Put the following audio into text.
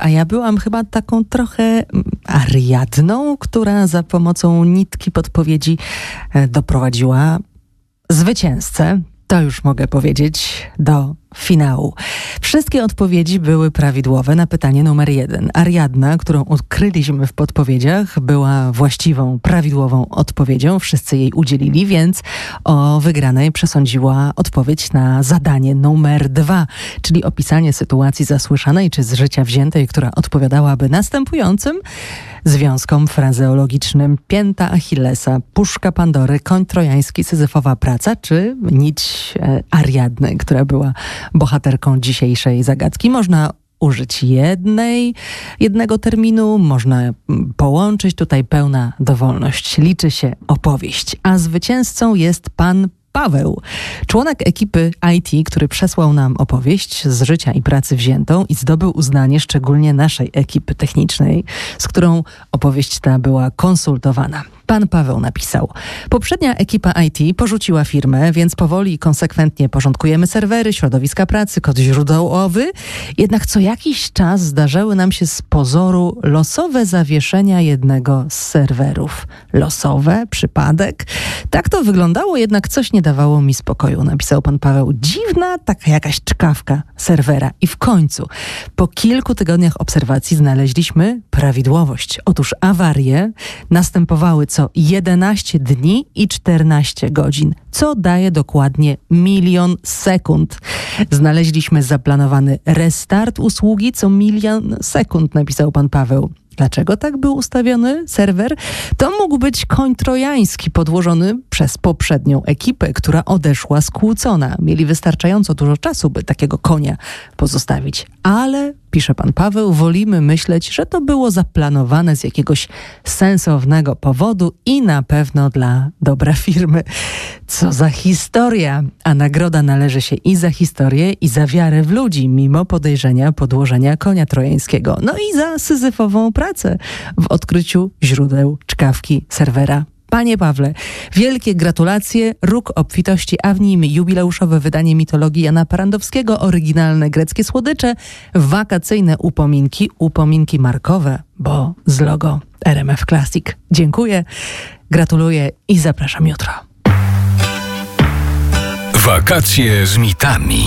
a ja byłam chyba taką trochę Ariadną, która za pomocą nitki podpowiedzi doprowadziła zwycięzcę, to już mogę powiedzieć, do finału. Wszystkie odpowiedzi były prawidłowe na pytanie numer 1. Ariadna, którą odkryliśmy w podpowiedziach, była właściwą, prawidłową odpowiedzią. Wszyscy jej udzielili, więc o wygranej przesądziła odpowiedź na zadanie numer 2, czyli opisanie sytuacji zasłyszanej czy z życia wziętej, która odpowiadałaby następującym związkom frazeologicznym: pięta Achillesa, puszka Pandory, koń trojański, syzyfowa praca, czy nić Ariadny, która była bohaterką dzisiejszej zagadki. Można użyć jednego terminu, można połączyć, tutaj pełna dowolność. Liczy się opowieść, a zwycięzcą jest pan Paweł, członek ekipy IT, który przesłał nam opowieść z życia i pracy wziętą i zdobył uznanie szczególnie naszej ekipy technicznej, z którą opowieść ta była konsultowana. Pan Paweł napisał: poprzednia ekipa IT porzuciła firmę, więc powoli i konsekwentnie porządkujemy serwery, środowiska pracy, kod źródłowy. Jednak co jakiś czas zdarzały nam się z pozoru losowe zawieszenia jednego z serwerów. Losowe? Przypadek? Tak to wyglądało, jednak coś nie dawało mi spokoju, napisał pan Paweł. Dziwna taka jakaś czkawka serwera. I w końcu, po kilku tygodniach obserwacji znaleźliśmy prawidłowość. Otóż awarie następowały co 11 dni i 14 godzin, co daje dokładnie 1 000 000 sekund. Znaleźliśmy zaplanowany restart usługi co 1 000 000 sekund, napisał pan Paweł. Dlaczego tak był ustawiony serwer? To mógł być koń trojański podłożony przez poprzednią ekipę, która odeszła skłócona. Mieli wystarczająco dużo czasu, by takiego konia pozostawić. Ale, pisze pan Paweł, wolimy myśleć, że to było zaplanowane z jakiegoś sensownego powodu i na pewno dla dobra firmy. Co za historia! A nagroda należy się i za historię, i za wiarę w ludzi, mimo podejrzenia podłożenia konia trojańskiego. No i za syzyfową pracę w odkryciu źródeł czkawki serwera. Panie Pawle, wielkie gratulacje. Róg obfitości Awni, jubileuszowe wydanie mitologii Jana Parandowskiego, oryginalne greckie słodycze, wakacyjne upominki markowe, bo z logo RMF Classic. Dziękuję, gratuluję i zapraszam jutro. Wakacje z mitami.